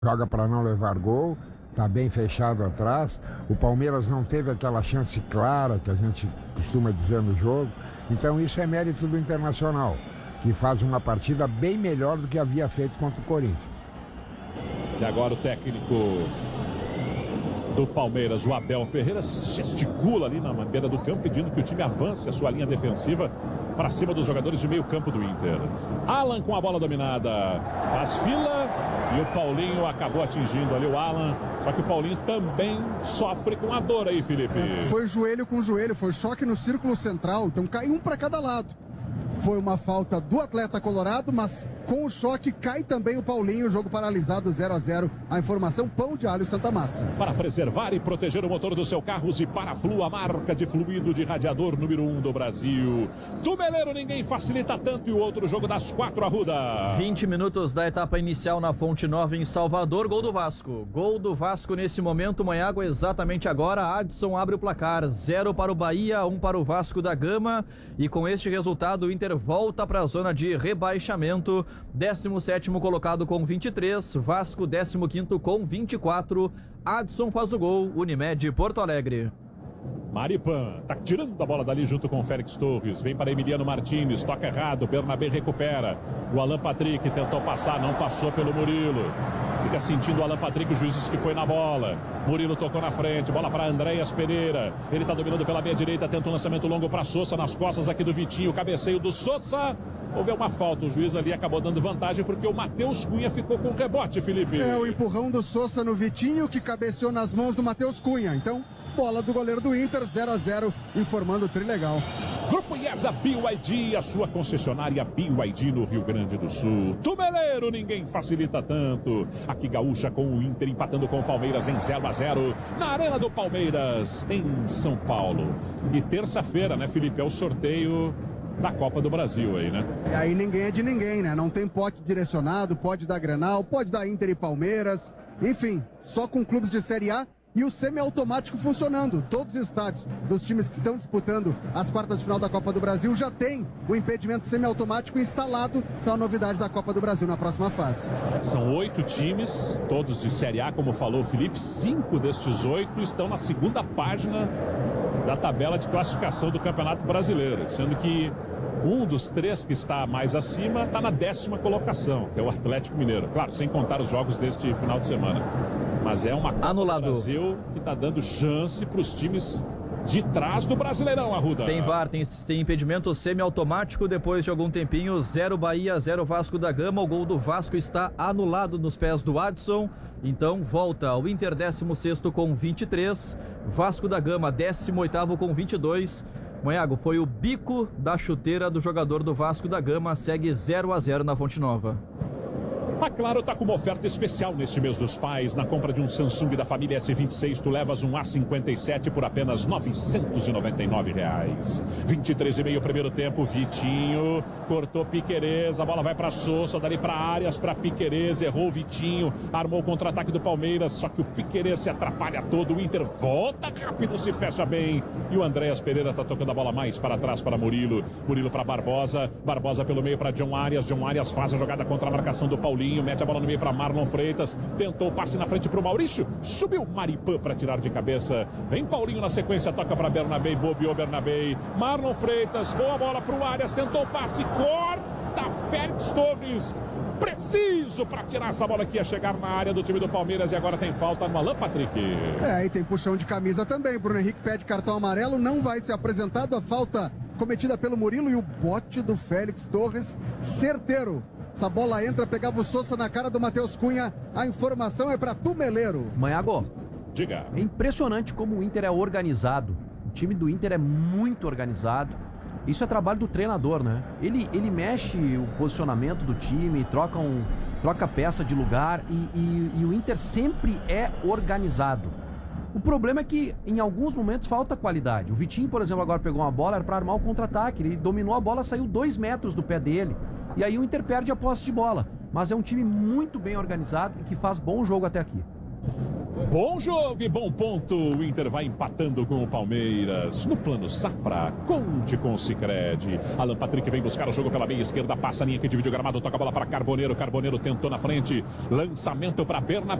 joga para não levar gol, está bem fechado atrás. O Palmeiras não teve aquela chance clara que a gente costuma dizer no jogo. Então isso é mérito do Internacional, que faz uma partida bem melhor do que havia feito contra o Corinthians. E agora o técnico do Palmeiras, o Abel Ferreira, gesticula ali na beira do campo, pedindo que o time avance a sua linha defensiva para cima dos jogadores de meio campo do Inter. Alan com a bola dominada, faz fila e o Paulinho acabou atingindo ali o Alan. Só que o Paulinho também sofre com a dor aí, Felipe. Foi joelho com joelho, foi choque no círculo central, então cai um para cada lado. Foi uma falta do atleta colorado, mas com o choque cai também o Paulinho, jogo paralisado 0-0. A informação, Pão de Alho Santa Massa. Para preservar e proteger o motor do seu carro, Ziparaflu, a marca de fluido de radiador número 1 do Brasil. Tumeleiro, ninguém facilita tanto. E o outro jogo das 4, Arruda. 20 minutos da etapa inicial na Fonte Nova em Salvador, gol do Vasco. Gol do Vasco nesse momento, Manhago, exatamente agora. Adson abre o placar, 0 para o Bahia, 1 para o Vasco da Gama. E com este resultado, o Inter volta para a zona de rebaixamento. 17º colocado com 23, Vasco 15º com 24. Adson faz o gol, Unimed Porto Alegre. Maripan tá tirando a bola dali junto com o Félix Torres. Vem para Emiliano Martins, toca errado, Bernabé recupera. O Alan Patrick tentou passar, não passou pelo Murilo. Fica sentindo o Alan Patrick, o juiz disse que foi na bola. Murilo tocou na frente, bola para Andréas Pereira. Ele tá dominando pela meia direita, tenta um lançamento longo para Sousa, nas costas aqui do Vitinho, cabeceio do Sousa. Houve uma falta, o juiz ali acabou dando vantagem porque o Matheus Cunha ficou com rebote, Felipe. É o empurrão do Sousa no Vitinho, que cabeceou nas mãos do Matheus Cunha. Então, bola do goleiro do Inter, 0-0, informando o Trilegal. Grupo IESA BYD, a sua concessionária BYD no Rio Grande do Sul. Tumeleiro, ninguém facilita tanto. Aqui Gaúcha com o Inter empatando com o Palmeiras em 0-0 na Arena do Palmeiras, em São Paulo. E terça-feira, né, Felipe, é o sorteio da Copa do Brasil aí, né? E aí ninguém é de ninguém, né? Não tem pote direcionado, pode dar Grenal, pode dar Inter e Palmeiras. Enfim, só com clubes de Série A. E o semiautomático funcionando. Todos os estádios dos times que estão disputando as quartas de final da Copa do Brasil já tem o impedimento semiautomático instalado. Então a novidade da Copa do Brasil na próxima fase. São 8 times, todos de Série A, como falou o Felipe. 5 destes 8 estão na segunda página da tabela de classificação do Campeonato Brasileiro. Sendo que um dos 3 que está mais acima está na 10ª colocação, que é o Atlético Mineiro. Claro, sem contar os jogos deste final de semana. Mas é uma Copa do Brasil que está dando chance para os times de trás do Brasileirão, Arruda. Tem VAR, tem impedimento semiautomático. Depois de algum tempinho, 0 Bahia, 0 Vasco da Gama. O gol do Vasco está anulado nos pés do Adson. Então volta ao Inter 16º com 23, Vasco da Gama 18º com 22. Manhago, foi o bico da chuteira do jogador do Vasco da Gama, segue 0-0 na Fonte Nova. A Claro está com uma oferta especial neste mês dos pais. Na compra de um Samsung da família S26, tu levas um A57 por apenas R$ 999. 23,5 primeiro tempo, Vitinho cortou Piquerez, a bola vai para Sousa, dali para Arias, para Piquerez, errou o Vitinho, armou o contra-ataque do Palmeiras, só que o Piquerez se atrapalha todo, o Inter volta rápido, se fecha bem, e o Andréas Pereira está tocando a bola mais para trás para Murilo, Murilo para Barbosa, Barbosa pelo meio para John Arias faz a jogada contra a marcação do Paulinho, mete a bola no meio para Marlon Freitas, tentou o passe na frente para o Maurício, subiu Maripan para tirar de cabeça, vem Paulinho na sequência, toca para Bernabé, bobeou Bernabé, Marlon Freitas, boa bola para o Arias, tentou o passe, corta Félix Torres, preciso para tirar essa bola que ia chegar na área do time do Palmeiras e agora tem falta no Alan Patrick. E tem puxão de camisa também, Bruno Henrique pede cartão amarelo, não vai ser apresentado, a falta cometida pelo Murilo e o bote do Félix Torres, certeiro. Essa bola entra, pegava o Sousa na cara do Matheus Cunha. A informação é para Tumeleiro. Manhago, diga. É impressionante como o Inter é organizado. O time do Inter é muito organizado. Isso é trabalho do treinador, né? Ele mexe o posicionamento do time, troca peça de lugar e o Inter sempre é organizado. O problema é que em alguns momentos falta qualidade. O Vitinho, por exemplo, agora pegou uma bola, era para armar o contra-ataque. Ele dominou a bola, saiu 2 metros do pé dele. E aí o Inter perde a posse de bola. Mas é um time muito bem organizado e que faz bom jogo até aqui. Bom jogo e bom ponto. O Inter vai empatando com o Palmeiras. No plano safra, conte com o Sicredi. Alan Patrick vem buscar o jogo pela meia esquerda. Passa a linha que divide o gramado. Toca a bola para Carboneiro. Carboneiro tentou na frente. Lançamento para Bernabé.